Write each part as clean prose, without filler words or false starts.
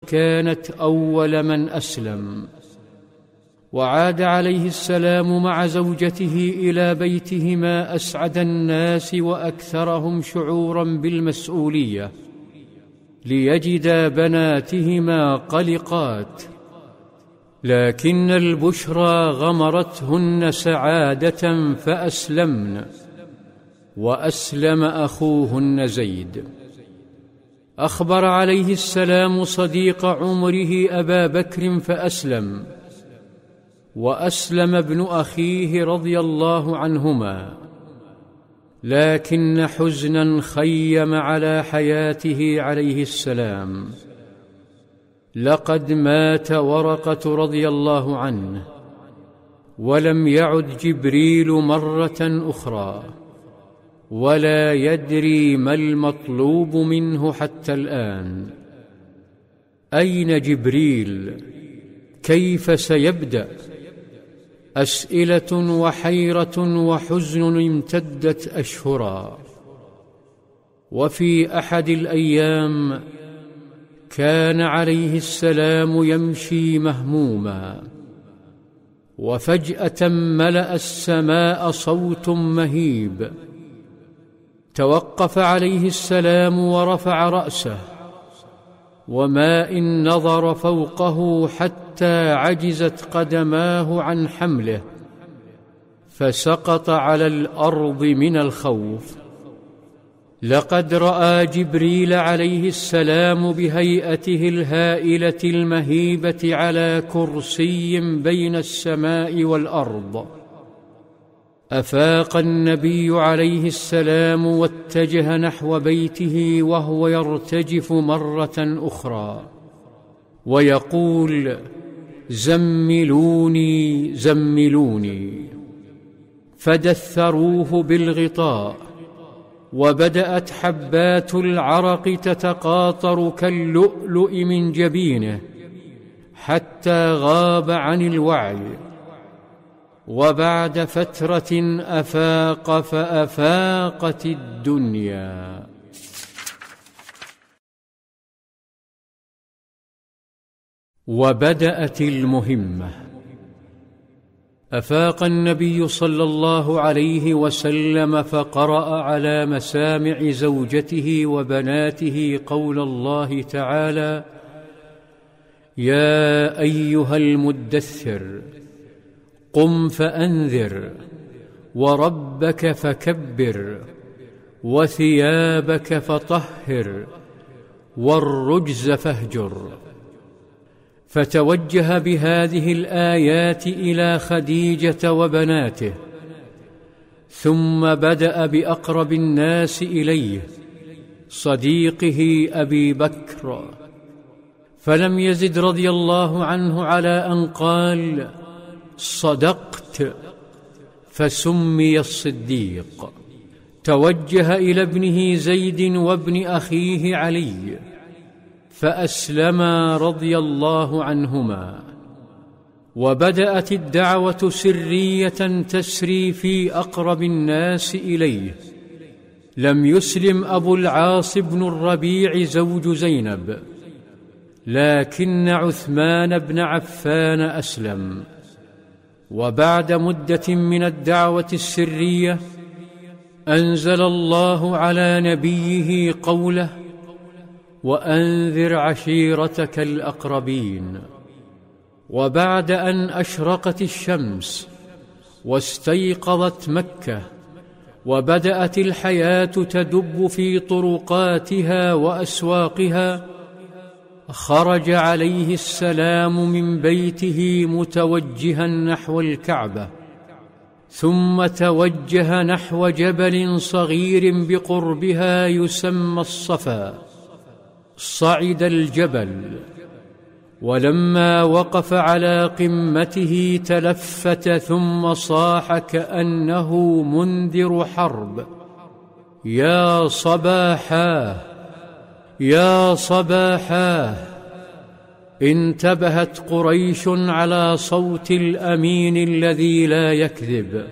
كانت أول من أسلم. وعاد عليه السلام مع زوجته إلى بيتهما أسعد الناس وأكثرهم شعورا بالمسؤولية، ليجدا بناتهما قلقات، لكن البشرى غمرتهن سعادة فأسلمن. وأسلم أخوهن زيد. أخبر عليه السلام صديق عمره أبا بكر فأسلم، وأسلم ابن أخيه رضي الله عنهما، لكن حزنا خيم على حياته عليه السلام. لقد مات ورقة رضي الله عنه، ولم يعد جبريل مرة أخرى، ولا يدري ما المطلوب منه حتى الآن. أين جبريل؟ كيف سيبدأ؟ أسئلة وحيرة وحزن امتدت أشهرا. وفي أحد الأيام كان عليه السلام يمشي مهموما، وفجأة ملأ السماء صوت مهيب. توقف عليه السلام ورفع رأسه، وما إن نظر فوقه حتى عجزت قدماه عن حمله، فسقط على الأرض من الخوف. لقد رأى جبريل عليه السلام بهيئته الهائلة المهيبة على كرسي بين السماء والأرض. أفاق النبي عليه السلام واتجه نحو بيته وهو يرتجف مرة أخرى ويقول: زملوني زملوني. فدثروه بالغطاء، وبدأت حبات العرق تتقاطر كاللؤلؤ من جبينه حتى غاب عن الوعي. وبعد فترة أفاق، فأفاقت الدنيا. وبدأت المهمة. أفاق النبي صلى الله عليه وسلم، فقرأ على مسامع زوجته وبناته قول الله تعالى: يا أيها المدثر قم فأنذر، وربك فكبر، وثيابك فطهر، والرجز فاهجر. فتوجه بهذه الآيات إلى خديجة وبناته، ثم بدأ بأقرب الناس إليه صديقه أبي بكر، فلم يزد رضي الله عنه على أن قال: صدقت، فسمي الصديق. توجه إلى ابنه زيد وابن أخيه علي، فأسلما رضي الله عنهما. وبدأت الدعوة سرية تسري في أقرب الناس إليه. لم يسلم أبو العاص بن الربيع زوج زينب، لكن عثمان بن عفان أسلم. وبعد مدة من الدعوة السرية أنزل الله على نبيه قوله: وأنذر عشيرتك الأقربين. وبعد أن أشرقت الشمس واستيقظت مكة وبدأت الحياة تدب في طرقاتها وأسواقها، خرج عليه السلام من بيته متوجها نحو الكعبة، ثم توجه نحو جبل صغير بقربها يسمى الصفا. صعد الجبل، ولما وقف على قمته تلفت ثم صاح كأنه منذر حرب: يا صباحاه يا صباحاه. انتبهت قريش على صوت الأمين الذي لا يكذب،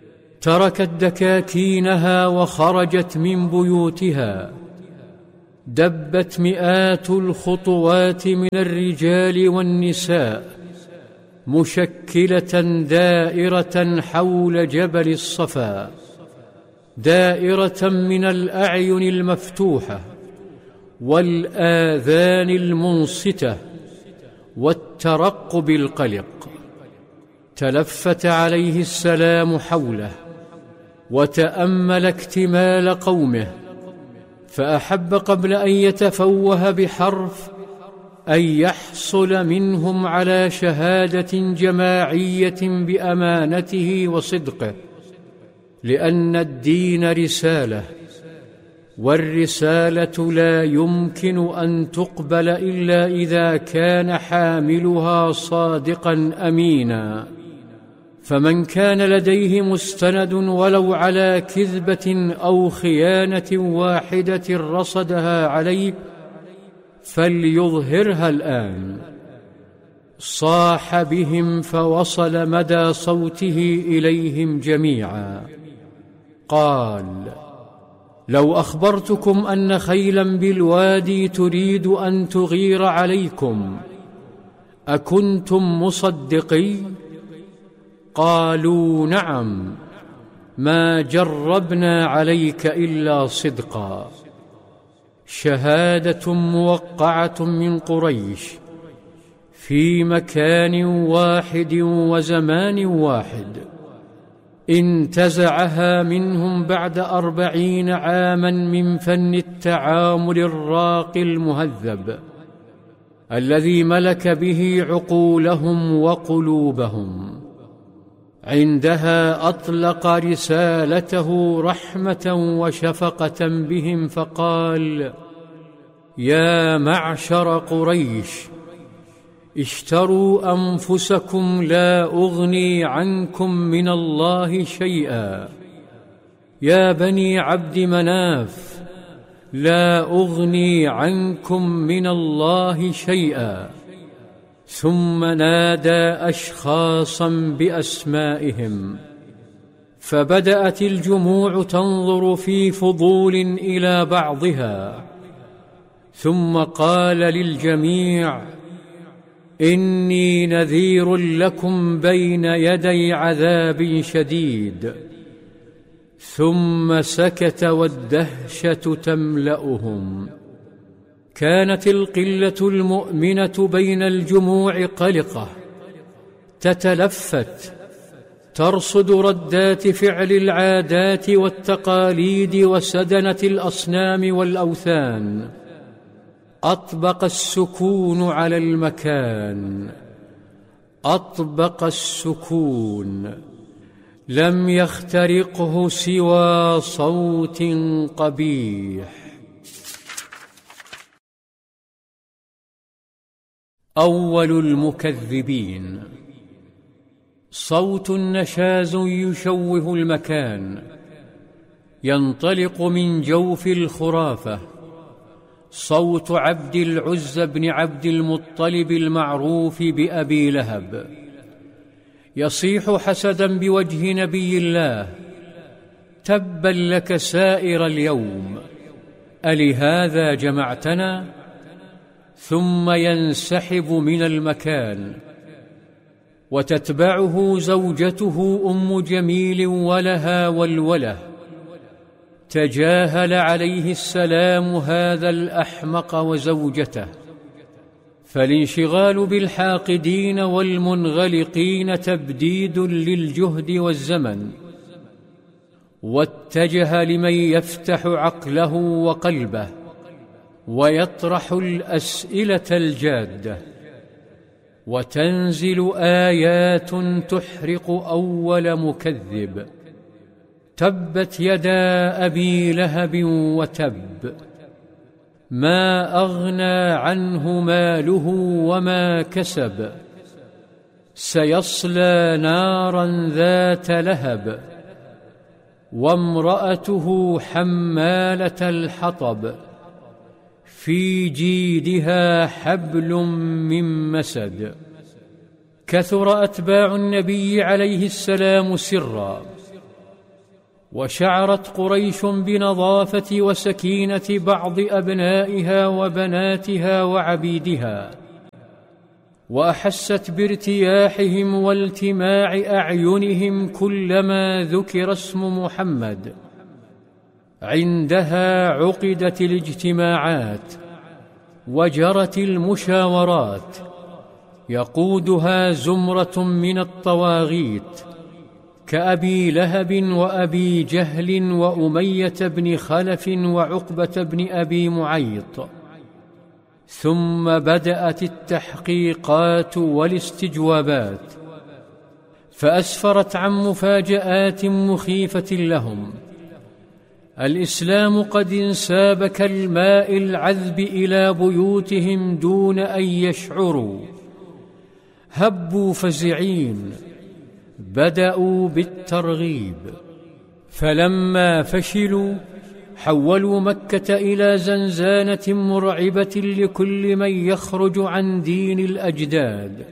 تركت دكاكينها وخرجت من بيوتها. دبت مئات الخطوات من الرجال والنساء مشكلة دائرة حول جبل الصفا، دائرة من الأعين المفتوحة والآذان المنصتة والترقب القلق. تلفت عليه السلام حوله وتأمل اكتمال قومه، فأحب قبل أن يتفوه بحرف أن يحصل منهم على شهادة جماعية بأمانته وصدقه، لأن الدين رسالة، والرسالة لا يمكن أن تقبل إلا إذا كان حاملها صادقا أمينا. فمن كان لديه مستند ولو على كذبة أو خيانة واحدة رصدها عليه فليظهرها الآن. صاح بهم فوصل مدى صوته إليهم جميعا. قال: لو أخبرتكم أن خيلا بالوادي تريد أن تغير عليكم أكنتم مصدقي؟ قالوا: نعم، ما جربنا عليك إلا صدقا. شهادة موقعة من قريش في مكان واحد وزمان واحد، انتزعها منهم بعد 40 عاما من فن التعامل الراقي المهذب الذي ملك به عقولهم وقلوبهم. عندها أطلق رسالته رحمة وشفقة بهم فقال: يا معشر قريش، اشتروا أنفسكم، لا أغني عنكم من الله شيئا. يا بني عبد مناف، لا أغني عنكم من الله شيئا. ثم نادى أشخاصا بأسمائهم، فبدأت الجموع تنظر في فضول إلى بعضها، ثم قال للجميع: إني نذير لكم بين يدي عذاب شديد. ثم سكت والدهشة تملأهم. كانت القلة المؤمنة بين الجموع قلقة، تتلفت، ترصد ردات فعل العادات والتقاليد وسدنة الأصنام والأوثان. أطبق السكون على المكان، أطبق السكون، لم يخترقه سوى صوت قبيح. أول المكذبين. صوت نشاز يشوه المكان، ينطلق من جوف الخرافة. صوت عبد العزى بن عبد المطلب المعروف بأبي لهب، يصيح حسدا بوجه نبي الله: تبا لك سائر اليوم، ألهذا جمعتنا؟ ثم ينسحب من المكان، وتتبعه زوجته أم جميل ولها ولوله. تجاهل عليه السلام هذا الأحمق وزوجته، فالانشغال بالحاقدين والمنغلقين تبديد للجهد والزمن، واتجه لمن يفتح عقله وقلبه ويطرح الأسئلة الجادة. وتنزل آيات تحرق أول مكذب: تبت يدا أبي لهب وتب، ما أغنى عنه ماله وما كسب، سيصلى نارا ذات لهب، وامرأته حمالة الحطب، في جيدها حبل من مسد. كثر أتباع النبي عليه السلام سرا، وشعرت قريش بنظافة وسكينة بعض أبنائها وبناتها وعبيدها، وأحست بارتياحهم والتماع أعينهم كلما ذكر اسم محمد. عندها عقدت الاجتماعات وجرت المشاورات، يقودها زمرة من الطواغيت كأبي لهب وأبي جهل وأمية بن خلف وعقبة بن أبي معيط. ثم بدأت التحقيقات والاستجوابات، فأسفرت عن مفاجآت مخيفة لهم. الإسلام قد انساب كالماء العذب إلى بيوتهم دون أن يشعروا. هبوا فزعين، بدأوا بالترغيب، فلما فشلوا حولوا مكة إلى زنزانة مرعبة لكل من يخرج عن دين الأجداد.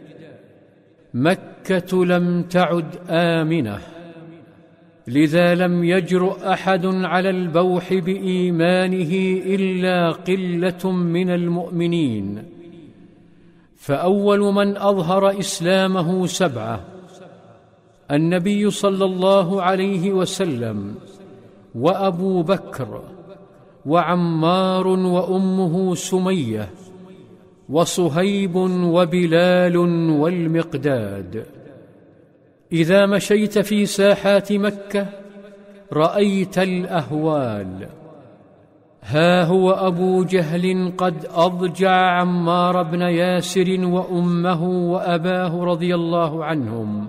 مكة لم تعد آمنة، لذا لم يجرؤ أحد على البوح بإيمانه إلا قلة من المؤمنين. فأول من أظهر إسلامه 7: النبي صلى الله عليه وسلم، وأبو بكر، وعمار وأمه سمية، وصهيب وبلال والمقداد. إذا مشيت في ساحات مكة رأيت الأهوال. ها هو أبو جهل قد أضجع عمار بن ياسر وأمه وأباه رضي الله عنهم،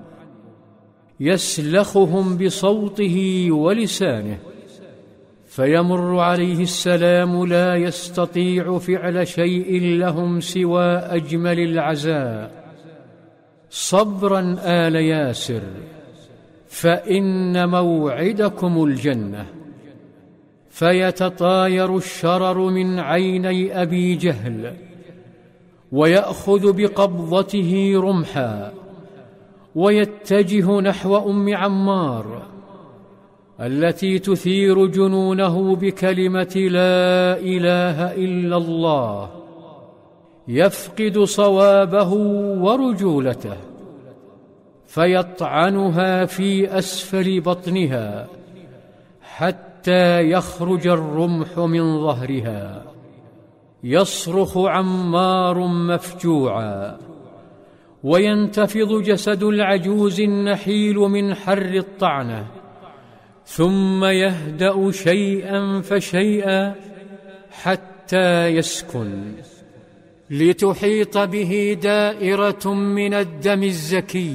يسلخهم بصوته ولسانه، فيمر عليه السلام لا يستطيع فعل شيء لهم سوى أجمل العزاء: صبرا آل ياسر فإن موعدكم الجنة. فيتطاير الشرر من عيني أبي جهل، ويأخذ بقبضته رمحا، ويتجه نحو أم عمار التي تثير جنونه بكلمة لا إله إلا الله. يفقد صوابه ورجولته، فيطعنها في أسفل بطنها حتى يخرج الرمح من ظهرها. يصرخ عمار مفجوعا، وينتفض جسد العجوز النحيل من حر الطعنة، ثم يهدأ شيئا فشيئا حتى يسكن، لتحيط به دائرة من الدم الزكي،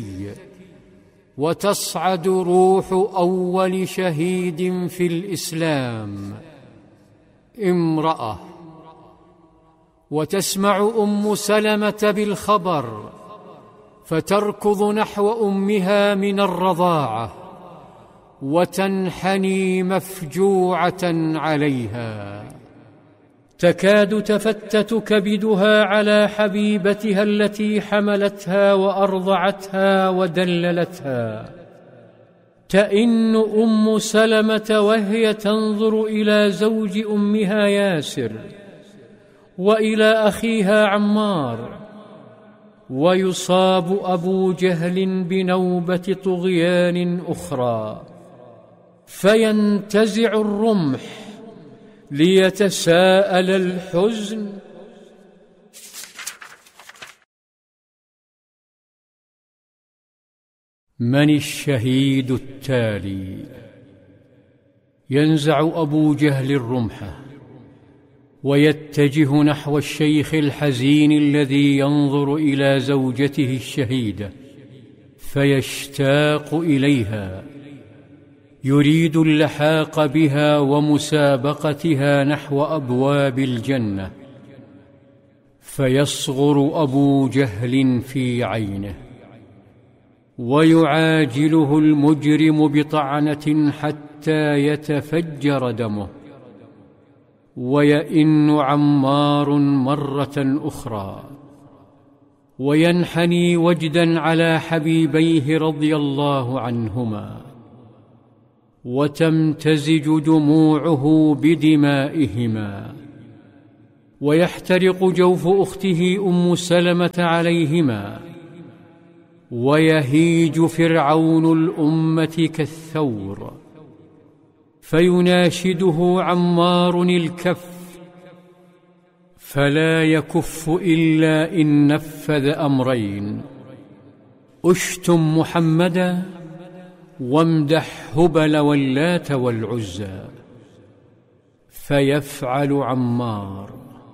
وتصعد روح أول شهيد في الإسلام، امرأة. وتسمع أم سلمة بالخبر، فتركض نحو أمها من الرضاعة، وتنحني مفجوعة عليها، تكاد تفتت كبدها على حبيبتها التي حملتها وأرضعتها ودللتها. تئن أم سلمة وهي تنظر إلى زوج أمها ياسر وإلى أخيها عمار، ويصاب أبو جهل بنوبة طغيان أخرى، فينتزع الرمح ليتساءل الحزن: من الشهيد التالي؟ ينزع أبو جهل الرمح ويتجه نحو الشيخ الحزين الذي ينظر إلى زوجته الشهيدة، فيشتاق إليها، يريد اللحاق بها ومسابقتها نحو أبواب الجنة. فيصغر أبو جهل في عينه، ويعاجله المجرم بطعنة حتى يتفجر دمه، ويئن عمار مرة أخرى، وينحني وجدا على حبيبيه رضي الله عنهما، وتمتزج دموعه بدمائهما، ويحترق جوف أخته أم سلمة عليهما، ويهيج فرعون الأمة كالثور، فيناشده عمار الكف، فلا يكف إلا إن نفذ أمرين: اشتم محمدا وامدح هبل واللات والعزى. فيفعل عمار،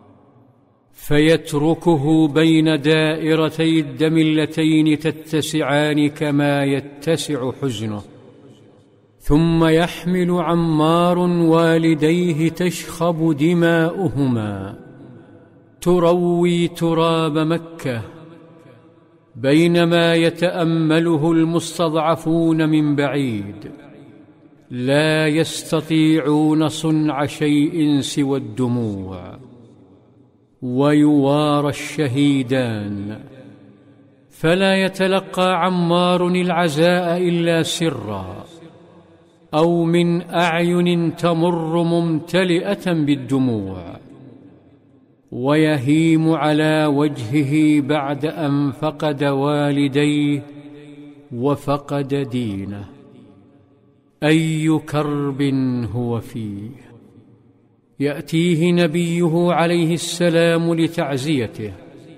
فيتركه بين دائرتي الدم اللتين تتسعان كما يتسع حزنه، ثم يحمل عمار والديه تشخب دماؤهما تروي تراب مكة، بينما يتأمله المستضعفون من بعيد، لا يستطيعون صنع شيء سوى الدموع. ويوارى الشهيدان، فلا يتلقى عمار العزاء إلا سرا أو من أعين تمر ممتلئة بالدموع، ويهيم على وجهه بعد أن فقد والديه وفقد دينه. أي كرب هو فيه! يأتيه نبيه عليه السلام لتعزيته،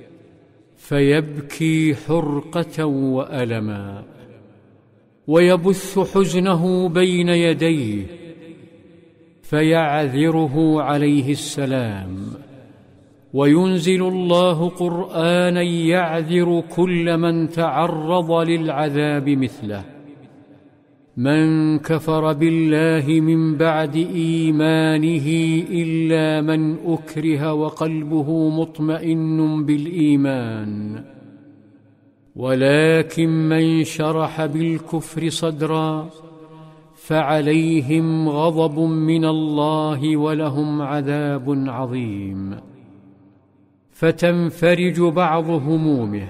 فيبكي حرقة وألما، ويبث حزنه بين يديه، فيعذره عليه السلام، وينزل الله قرآنا يعذر كل من تعرض للعذاب مثله: من كفر بالله من بعد إيمانه إلا من أكره وقلبه مطمئن بالإيمان، ولكن من شرح بالكفر صدرا فعليهم غضب من الله ولهم عذاب عظيم. فتنفرج بعض همومه،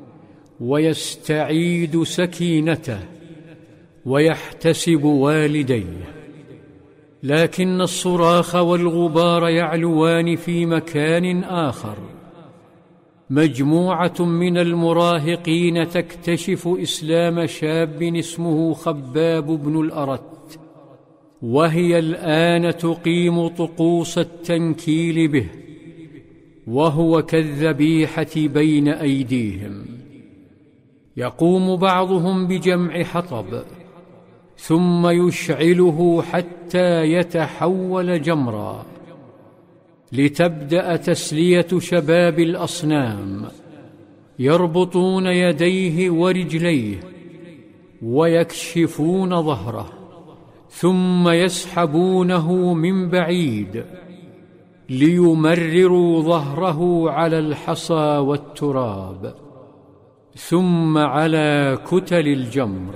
ويستعيد سكينته، ويحتسب والديه. لكن الصراخ والغبار يعلوان في مكان آخر. مجموعة من المراهقين تكتشف إسلام شاب اسمه خباب بن الأرت، وهي الآن تقيم طقوس التنكيل به، وهو كالذبيحة بين أيديهم. يقوم بعضهم بجمع حطب ثم يشعله حتى يتحول جمرا، لتبدأ تسلية شباب الأصنام. يربطون يديه ورجليه ويكشفون ظهره، ثم يسحبونه من بعيد ليمرروا ظهره على الحصى والتراب، ثم على كتل الجمر،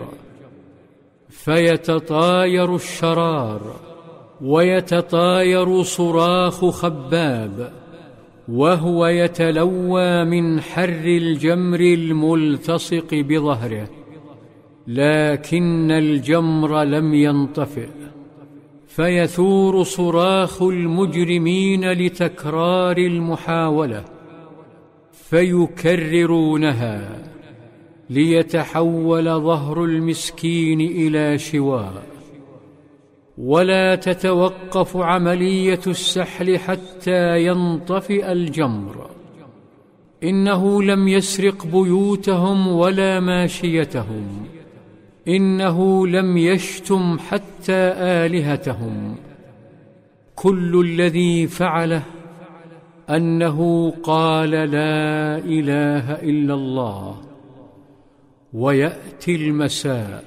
فيتطاير الشرار ويتطاير صراخ خباب، وهو يتلوى من حر الجمر الملتصق بظهره، لكن الجمر لم ينطفئ، فيثور صراخ المجرمين لتكرار المحاولة، فيكررونها ليتحول ظهر المسكين إلى شواء. ولا تتوقف عملية السحل حتى ينطفئ الجمر. إنه لم يسرق بيوتهم ولا ماشيتهم، إنه لم يشتم حتى آلهتهم. كل الذي فعله أنه قال: لا إله إلا الله. ويأتي المساء،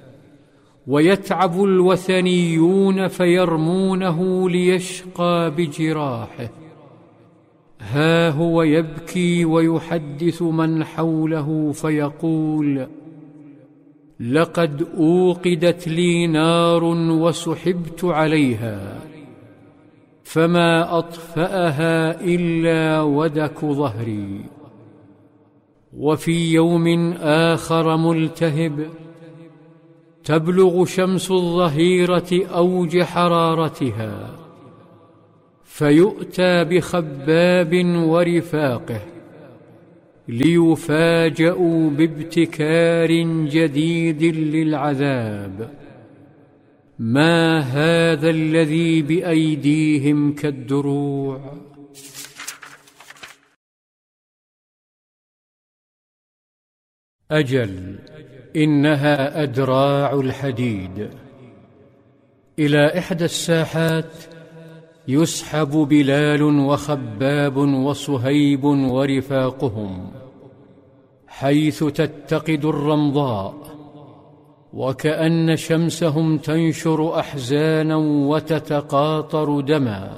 ويتعب الوثنيون فيرمونه ليشقى بجراحه. ها هو يبكي ويحدث من حوله فيقول: لقد أوقدت لي نار وسحبت عليها، فما أطفأها إلا ودك ظهري. وفي يوم آخر ملتهب تبلغ شمس الظهيرة أوج حرارتها، فيؤتى بخباب ورفاقه ليفاجأوا بابتكار جديد للعذاب. ما هذا الذي بأيديهم كالدروع؟ أجل، إنها أدراع الحديد. إلى إحدى الساحات يسحب بلال وخباب وصهيب ورفاقهم، حيث تتقد الرمضاء، وكأن شمسهم تنشر أحزانا وتتقاطر دما،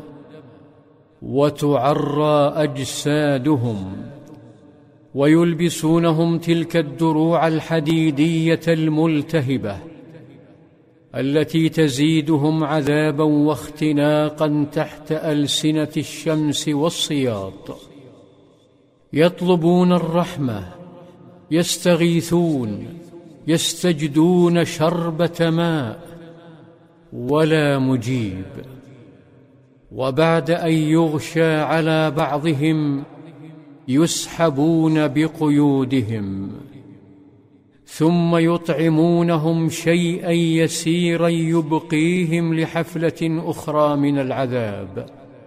وتعرى أجسادهم، ويلبسونهم تلك الدروع الحديدية الملتهبة التي تزيدهم عذابا واختناقا تحت ألسنة الشمس والصياط. يطلبون الرحمة، يستغيثون، يستجدون شربة ماء، ولا مجيب. وبعد أن يغشى على بعضهم يسحبون بقيودهم، ثم يطعمونهم شيئا يسيرا يبقيهم لحفلة أخرى من العذاب.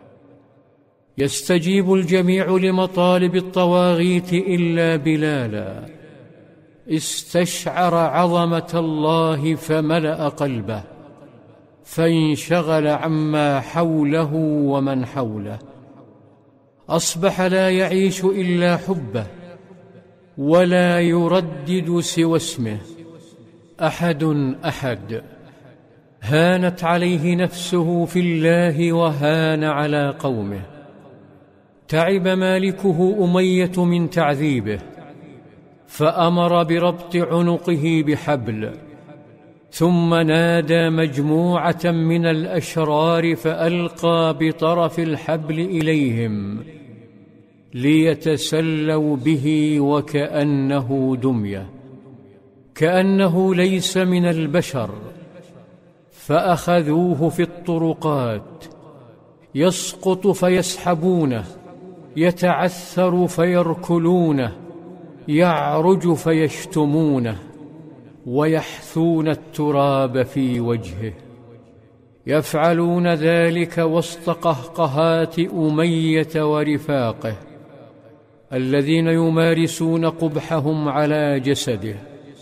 يستجيب الجميع لمطالب الطواغيت إلا بلالا، استشعر عظمة الله فملأ قلبه، فانشغل عما حوله ومن حوله. أصبح لا يعيش إلا حبه، ولا يردد سوى اسمه. أحد أحد. هانت عليه نفسه في الله وهان على قومه. تعب مالكه أمية من تعذيبه، فأمر بربط عنقه بحبل، ثم نادى مجموعة من الأشرار فألقى بطرف الحبل إليهم ليتسلوا به، وكأنه دمية، كأنه ليس من البشر. فأخذوه في الطرقات، يسقط فيسحبونه، يتعثر فيركلونه، يعرج فيشتمونه، ويحثون التراب في وجهه. يفعلون ذلك وسط قهقهات أمية ورفاقه الذين يمارسون قبحهم على جسده،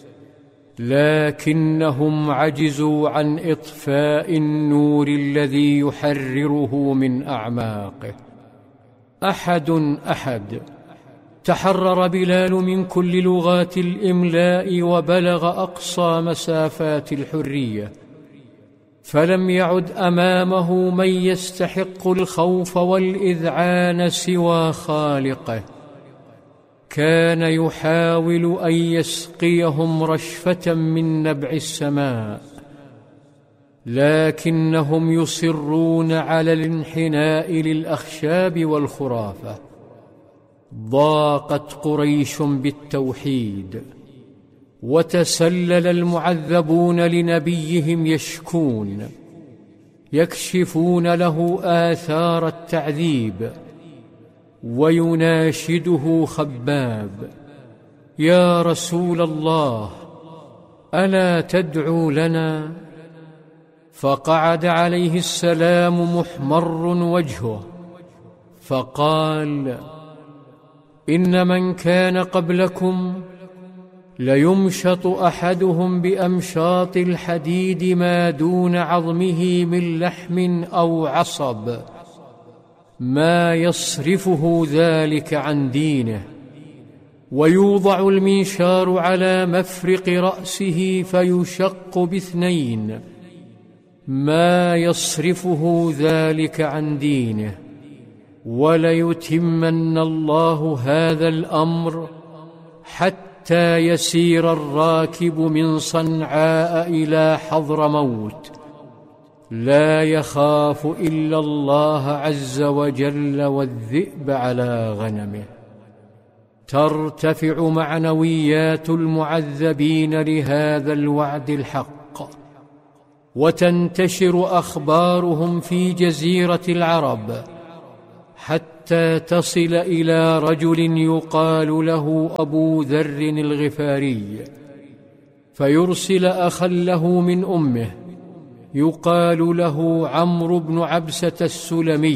لكنهم عجزوا عن إطفاء النور الذي يحرره من أعماقه. أحد أحد. تحرر بلال من كل لغات الإملاء وبلغ أقصى مسافات الحرية، فلم يعد أمامه من يستحق الخوف والإذعان سوى خالقه. كان يحاول أن يسقيهم رشفة من نبع السماء، لكنهم يصرون على الانحناء للأخشاب والخرافة. ضاقت قريش بالتوحيد، وتسلل المعذبون لنبيهم يشكون، يكشفون له آثار التعذيب. ويناشده خباب: يا رسول الله، ألا تدعو لنا؟ فقعد عليه السلام محمر وجهه، فقال: إن من كان قبلكم ليمشط أحدهم بأمشاط الحديد ما دون عظمه من لحم أو عصب، ما يصرفه ذلك عن دينه. ويوضع المنشار على مفرق رأسه فيشق باثنين، ما يصرفه ذلك عن دينه. وليتمن الله هذا الأمر حتى يسير الراكب من صنعاء إلى حضرموت، لا يخاف إلا الله عز وجل والذئب على غنمه. ترتفع معنويات المعذبين لهذا الوعد الحق، وتنتشر أخبارهم في جزيرة العرب حتى تصل إلى رجل يقال له أبو ذر الغفاري، فيرسل أخا له من أمه يقال له عمرو بن عبسة السلمي،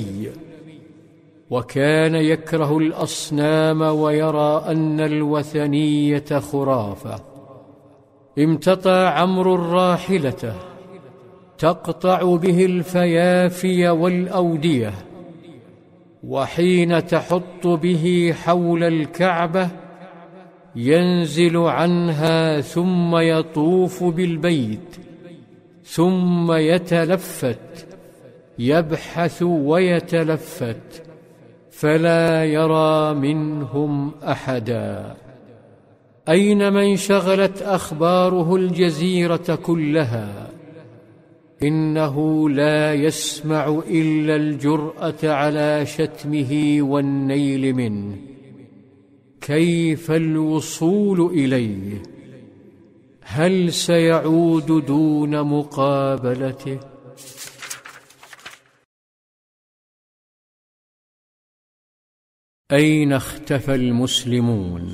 وكان يكره الأصنام ويرى أن الوثنية خرافة. امتطى عمرو راحلته تقطع به الفيافي والأودية، وحين تحط به حول الكعبة ينزل عنها ثم يطوف بالبيت، ثم يتلفت يبحث ويتلفت فلا يرى منهم أحدا. أينما انشغلت أخباره الجزيرة كلها إنه لا يسمع إلا الجرأة على شتمه والنيل منه. كيف الوصول إليه؟ هل سيعود دون مقابلته؟ أين اختفى المسلمون؟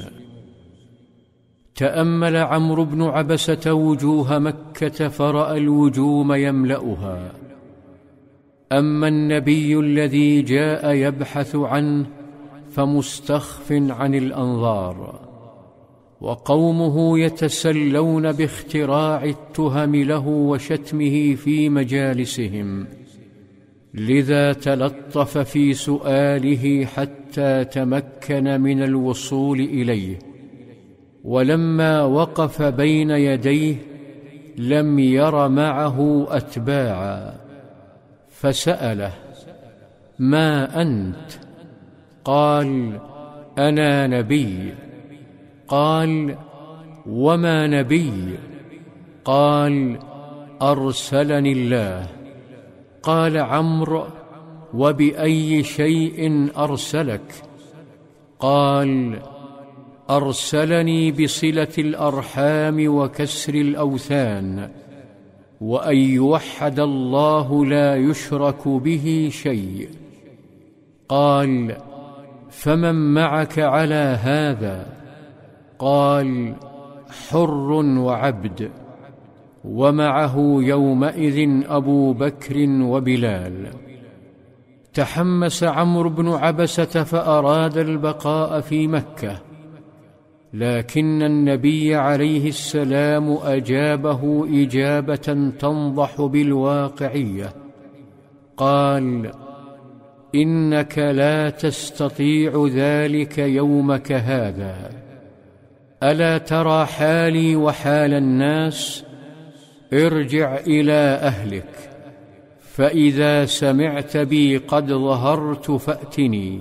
تأمل عمرو بن عبسة وجوه مكة فرأى الوجوم يملأها. أما النبي الذي جاء يبحث عنه فمستخف عن الأنظار، وقومه يتسلون باختراع التهم له وشتمه في مجالسهم، لذا تلطف في سؤاله حتى تمكن من الوصول إليه. ولما وقف بين يديه لم ير معه أتباعا، فسأله: ما أنت؟ قال: أنا نبي. قال: وما نبي؟ قال: أرسلني الله. قال عمرو: وبأي شيء أرسلك؟ قال: أرسلني بصلة الأرحام وكسر الأوثان، وأن يوحد الله لا يشرك به شيء. قال: فمن معك على هذا؟ قال: حر وعبد. ومعه يومئذ أبو بكر وبلال. تحمس عمرو بن عبسة فأراد البقاء في مكة، لكن النبي عليه السلام أجابه إجابة تنضح بالواقعية. قال: إنك لا تستطيع ذلك يومك هذا. ألا ترى حالي وحال الناس؟ ارجع إلى أهلك، فإذا سمعت بي قد ظهرت فأتني.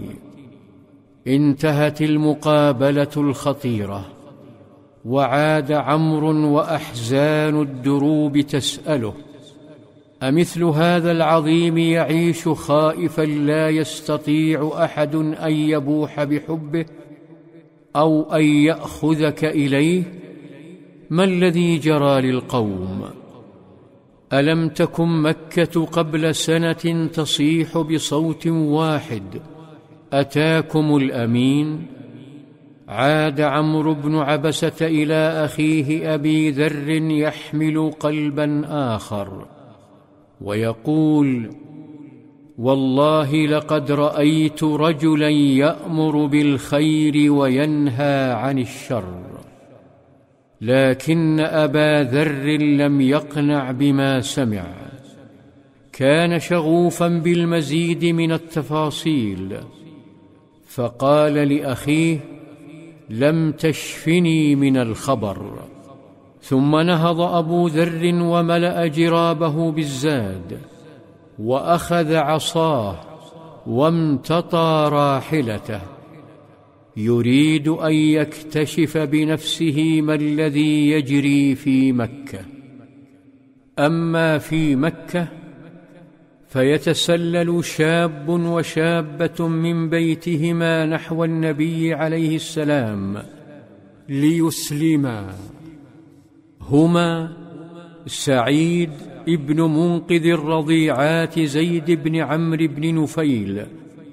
انتهت المقابلة الخطيرة، وعاد عمرو وأحزان الدروب تسأله: أمثل هذا العظيم يعيش خائفا لا يستطيع أحد أن يبوح بحبه أو أن يأخذك إليه؟ ما الذي جرى للقوم؟ ألم تكن مكة قبل سنة تصيح بصوت واحد: أتاكم الأمين؟ عاد عمرو بن عبسة إلى أخيه أبي ذر يحمل قلبا آخر ويقول: والله لقد رأيت رجلا يأمر بالخير وينهى عن الشر. لكن أبا ذر لم يقنع بما سمع، كان شغوفا بالمزيد من التفاصيل، فقال لأخيه: لم تشفني من الخبر. ثم نهض أبو ذر وملأ جرابه بالزاد، وأخذ عصاه وامتطى راحلته، يريد أن يكتشف بنفسه ما الذي يجري في مكة. أما في مكة فيتسلل شاب وشابة من بيتهما نحو النبي عليه السلام ليسلما، هما سعيد ابن منقذ الرضيعات زيد بن عمرو بن نفيل،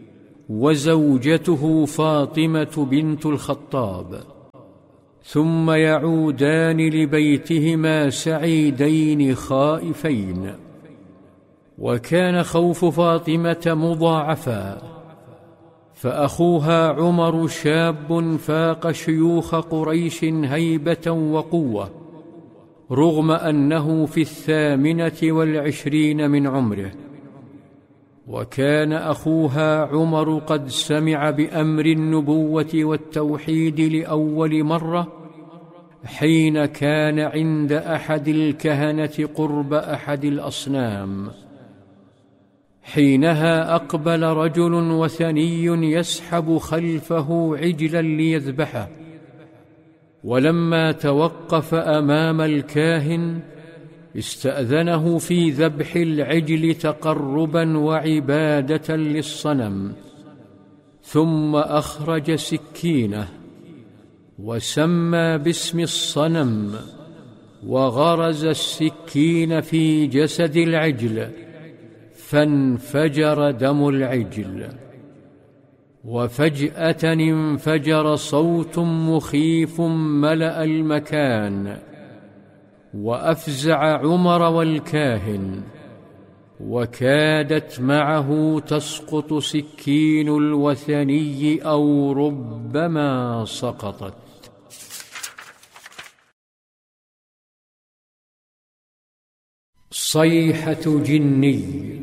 وزوجته فاطمة بنت الخطاب، ثم يعودان لبيتهما سعيدين خائفين. وكان خوف فاطمة مضاعفا، فأخوها عمر شاب فاق شيوخ قريش هيبة وقوة، رغم أنه في 28 من عمره. وكان أخوها عمر قد سمع بأمر النبوة والتوحيد لأول مرة حين كان عند أحد الكهنة قرب أحد الأصنام. حينها أقبل رجل وثني يسحب خلفه عجلا ليذبحه، ولما توقف أمام الكاهن استأذنه في ذبح العجل تقربا وعبادة للصنم، ثم أخرج سكينه وسمى باسم الصنم، وغرز السكين في جسد العجل، فانفجر دم العجل. وفجأة انفجر صوت مخيف ملأ المكان، وأفزع عمر والكاهن، وكادت معه تسقط سكين الوثني أو ربما سقطت. صيحة جني.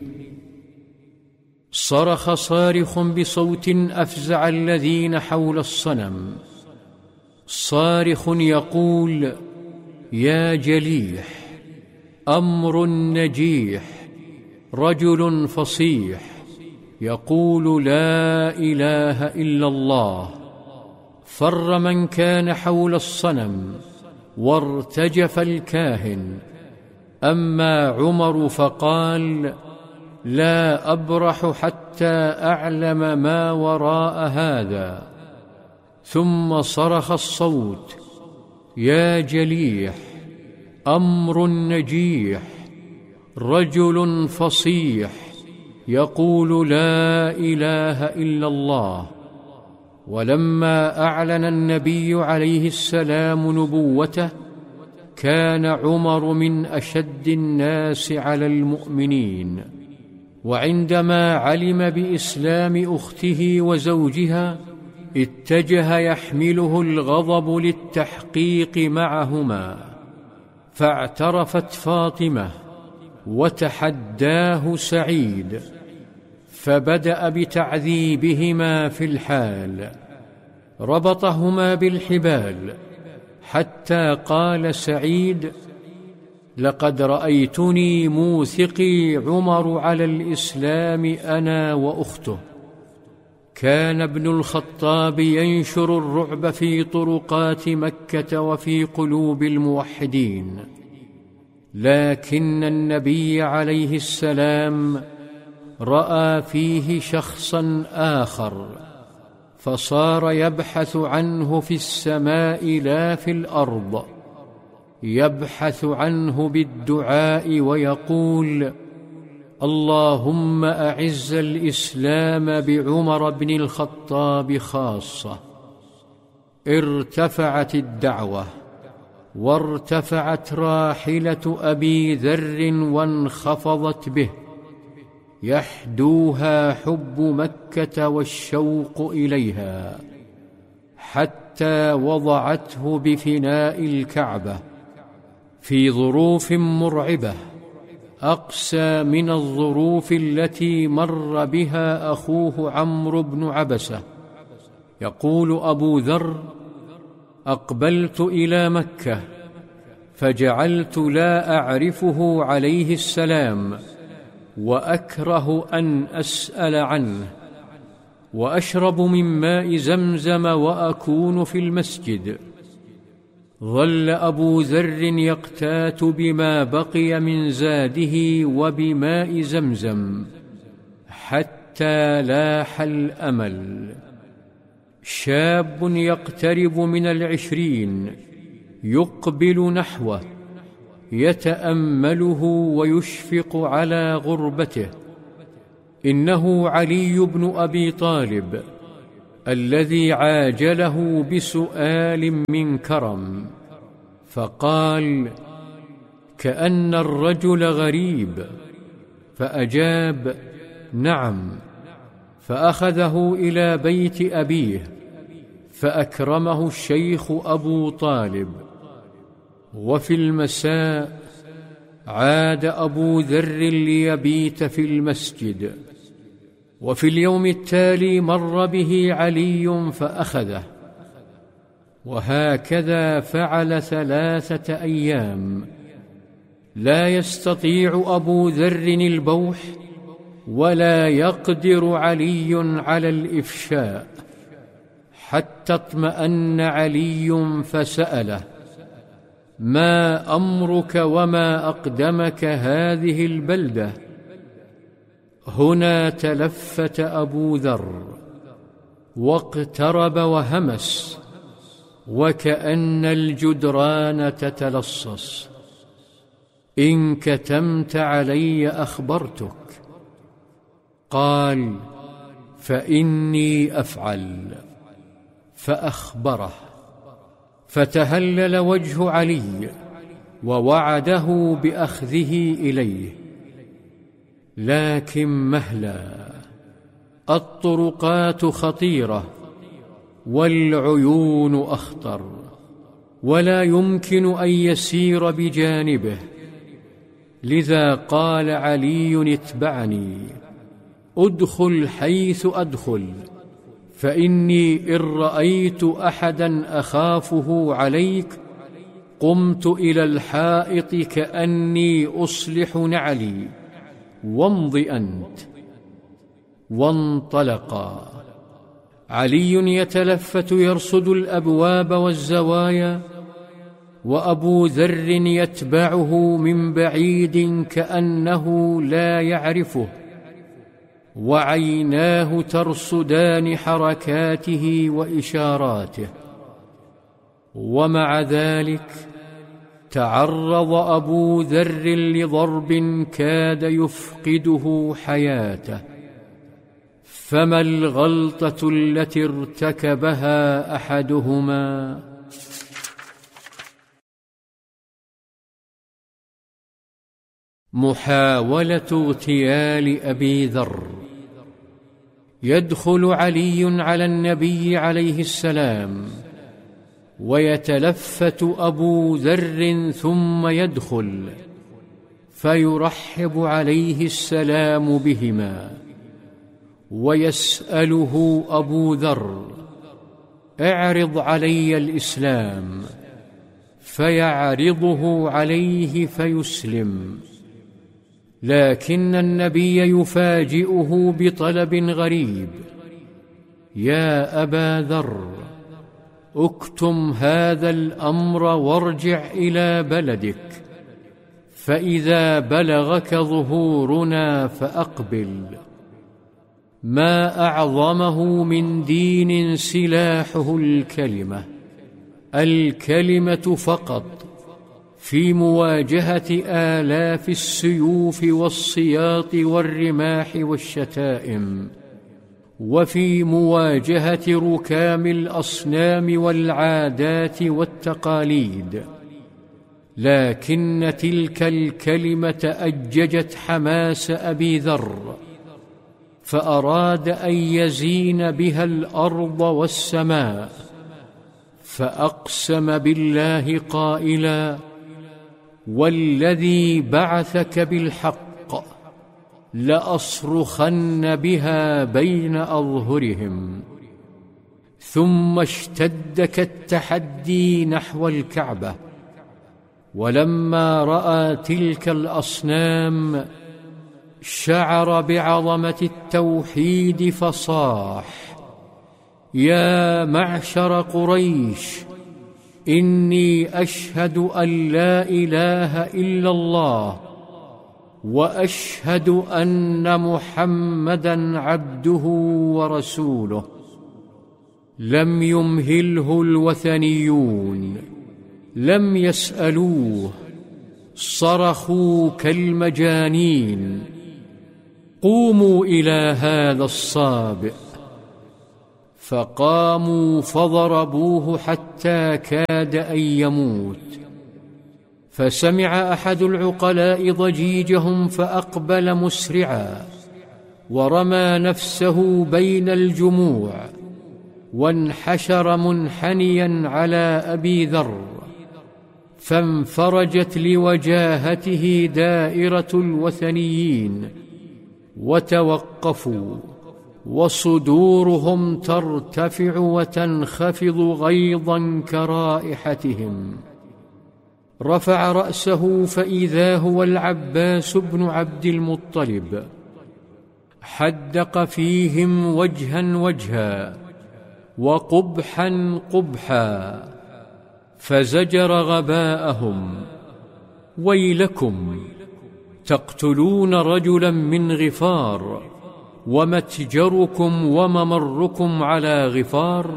صرخ صارخ بصوت أفزع الذين حول الصنم، صارخ يقول: يا جليح، أمر نجيح، رجل فصيح يقول لا إله إلا الله. فر من كان حول الصنم، وارتجف الكاهن. أما عمر فقال: لا أبرح حتى أعلم ما وراء هذا. ثم صرخ الصوت: يا جليح، أمر نجيح، رجل فصيح يقول لا إله إلا الله. ولما أعلن النبي عليه السلام نبوته كان عمر من أشد الناس على المؤمنين، وعندما علم بإسلام أخته وزوجها اتجه يحمله الغضب للتحقيق معهما، فاعترفت فاطمة وتحداه سعيد، فبدأ بتعذيبهما في الحال، ربطهما بالحبال حتى قال سعيد: لقد رأيتني موثقي عمر على الإسلام أنا وأخته. كان ابن الخطاب ينشر الرعب في طرقات مكة وفي قلوب الموحدين، لكن النبي عليه السلام رأى فيه شخصا آخر، فصار يبحث عنه في السماء لا في الأرض، يبحث عنه بالدعاء ويقول: اللهم أعز الإسلام بعمر بن الخطاب خاصة. ارتفعت الدعوة، وارتفعت راحلة أبي ذر وانخفضت به، يحدوها حب مكة والشوق إليها، حتى وضعته بفناء الكعبة في ظروف مرعبة أقسى من الظروف التي مر بها أخوه عمرو بن عبسة. يقول أبو ذر: أقبلت إلى مكة فجعلت لا أعرفه عليه السلام، وأكره أن أسأل عنه، وأشرب من ماء زمزم وأكون في المسجد. ظل أبو ذر يقتات بما بقي من زاده وبماء زمزم حتى لاح الأمل. شاب يقترب من 20 يقبل نحوه، يتأمله ويشفق على غربته. إنه علي بن أبي طالب الذي عاجله بسؤال من كرم، فقال: كأن الرجل غريب، فأجاب: نعم. فأخذه إلى بيت أبيه فأكرمه الشيخ أبو طالب. وفي المساء عاد أبو ذر ليبيت في المسجد، وفي اليوم التالي مر به علي فأخذه، وهكذا فعل 3 أيام. لا يستطيع أبو ذر البوح ولا يقدر علي على الإفشاء، حتى اطمأن علي فسأله: ما أمرك وما أقدمك هذه البلدة؟ هنا تلفت أبو ذر واقترب وهمس، وكأن الجدران تتلصص: إن كتمت علي أخبرتك. قال: فإني أفعل. فأخبره، فتهلل وجه علي ووعده بأخذه إليه. لكن مهلا، الطرقات خطيرة والعيون أخطر، ولا يمكن أن يسير بجانبه. لذا قال علي: اتبعني، أدخل حيث أدخل، فإني إن رأيت أحدا أخافه عليك قمت إلى الحائط كأني أصلح نعلي، وامض أنت. وانطلقا. علي يتلفت يرصد الأبواب والزوايا، وأبو ذر يتبعه من بعيد كأنه لا يعرفه، وعيناه ترصدان حركاته وإشاراته. ومع ذلك تعرض أبو ذر لضرب كاد يفقده حياته. فما الغلطة التي ارتكبها أحدهما؟ محاولة اغتيال أبي ذر. يدخل علي على النبي عليه السلام، ويتلفت أبو ذر ثم يدخل، فيرحب عليه السلام بهما، ويسأله أبو ذر: اعرض علي الإسلام، فيعرضه عليه فيسلم. لكن النبي يفاجئه بطلب غريب: يا أبا ذر، اكتم هذا الأمر وارجع إلى بلدك، فإذا بلغك ظهورنا فأقبل. ما أعظمه من دين سلاحه الكلمة، الكلمة فقط، في مواجهة آلاف السيوف والسياط والرماح والشتائم، وفي مواجهة ركام الأصنام والعادات والتقاليد. لكن تلك الكلمة أججت حماس أبي ذر، فأراد أن يزين بها الأرض والسماء، فأقسم بالله قائلا: والذي بعثك بالحق لأصرخن بها بين أظهرهم. ثم اشتد كالتحدي نحو الكعبة، ولما رأى تلك الأصنام شعر بعظمة التوحيد فصاح: يا معشر قريش، إني أشهد أن لا إله إلا الله، وأشهد أن محمدًا عبده ورسوله. لم يمهله الوثنيون، لم يسألوه، صرخوا كالمجانين: قوموا إلى هذا الصابئ! فقاموا فضربوه حتى كاد أن يموت. فسمع أحد العقلاء ضجيجهم فأقبل مسرعا، ورمى نفسه بين الجموع، وانحشر منحنيا على أبي ذر، فانفرجت لوجاهته دائرة الوثنيين، وتوقفوا، وصدورهم ترتفع وتنخفض غيظا كرائحتهم. رفع رأسه فإذا هو العباس بن عبد المطلب، حدق فيهم وجها وجها وقبحا قبحا، فزجر غباءهم: ويلكم، تقتلون رجلا من غفار، ومتجركم وممركم على غفار.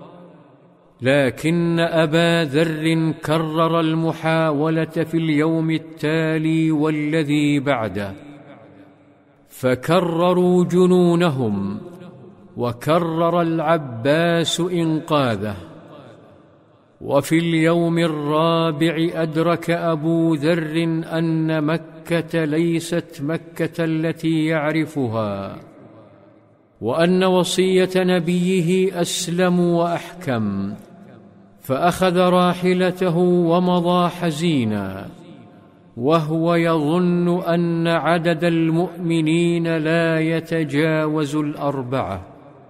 لكن أبا ذر كرر المحاولة في اليوم التالي والذي بعده، فكرروا جنونهم، وكرر العباس إنقاذه. وفي اليوم الرابع أدرك أبو ذر أن مكة ليست مكة التي يعرفها، وأن وصية نبيه أسلم وأحكم، فأخذ راحلته ومضى حزينا، وهو يظن أن عدد المؤمنين لا يتجاوز 4.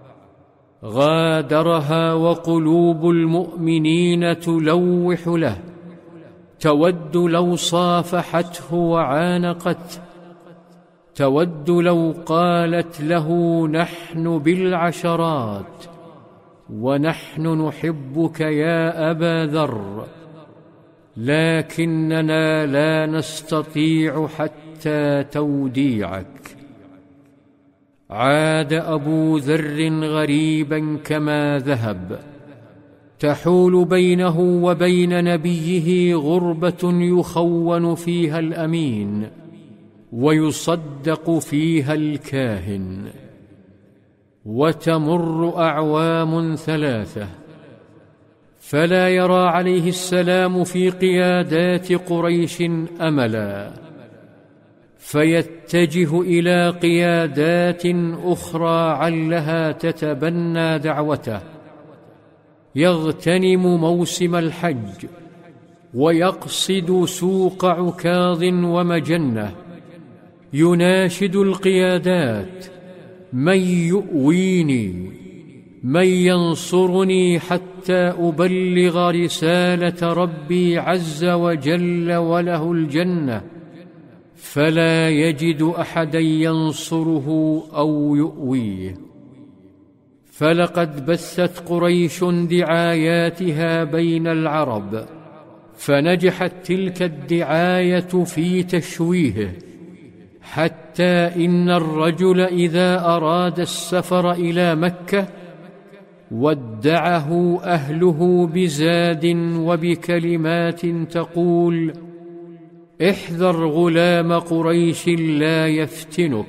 غادرها وقلوب المؤمنين تلوح له، تود لو صافحته وعانقته، تود لو قالت له: نحن بالعشرات، ونحن نحبك يا أبا ذر، لكننا لا نستطيع حتى توديعك. عاد أبو ذر غريبا كما ذهب، تحول بينه وبين نبيه غربة يخون فيها الأمين، ويصدق فيها الكاهن. وتمر أعوام 3، فلا يرى عليه السلام في قيادات قريش أملا، فيتجه إلى قيادات أخرى علها تتبنى دعوته. يغتنم موسم الحج، ويقصد سوق عكاظ ومجنة، يناشد القيادات: من يؤويني، من ينصرني حتى أبلغ رسالة ربي عز وجل وله الجنة. فلا يجد أحدا ينصره أو يؤويه. فلقد بثت قريش دعاياتها بين العرب، فنجحت تلك الدعاية في تشويهه، حتى إن الرجل إذا أراد السفر إلى مكة ودعه أهله بزاد وبكلمات تقول: احذر غلام قريش لا يفتنك.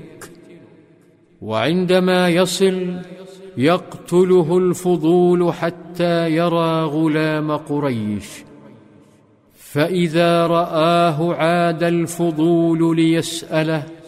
وعندما يصل يقتله الفضول حتى يرى غلام قريش، فإذا رآه عاد الفضول ليسأله: